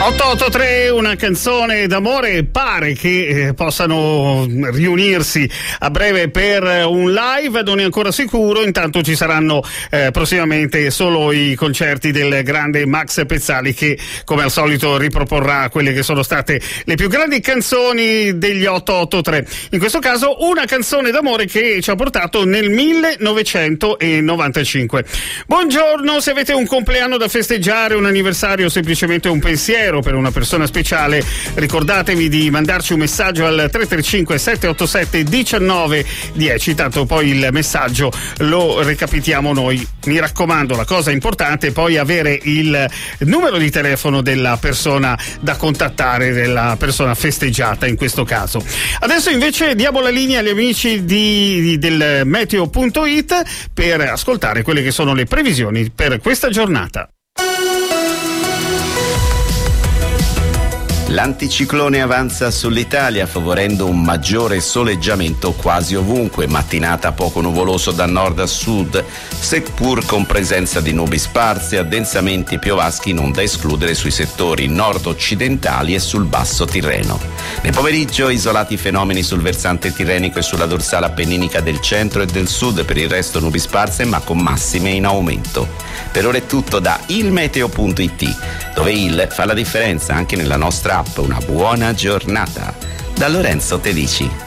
883, una canzone d'amore, pare che possano riunirsi a breve per un live, non è ancora sicuro. Intanto ci saranno prossimamente solo i concerti del grande Max Pezzali, che come al solito riproporrà quelle che sono state le più grandi canzoni degli 883. In questo caso una canzone d'amore che ci ha portato nel 1995. Buongiorno, se avete un compleanno da festeggiare, un anniversario o semplicemente un pensiero per una persona speciale, ricordatevi di mandarci un messaggio al 335 787 1910, tanto poi il messaggio lo recapitiamo noi. Mi raccomando, la cosa importante è poi avere il numero di telefono della persona da contattare, della persona festeggiata in questo caso. Adesso invece diamo la linea agli amici del meteo.it per ascoltare quelle che sono le previsioni per questa giornata. L'anticiclone avanza sull'Italia favorendo un maggiore soleggiamento quasi ovunque, mattinata poco nuvoloso da nord a sud, seppur con presenza di nubi sparse, addensamenti piovaschi non da escludere sui settori nord-occidentali e sul basso Tirreno. Nel pomeriggio isolati fenomeni sul versante tirrenico e sulla dorsale appenninica del centro e del sud, per il resto nubi sparse ma con massime in aumento. Per ora è tutto da ilmeteo.it, dove il fa la differenza anche nella nostra app. Una buona giornata. Da Lorenzo Tedici.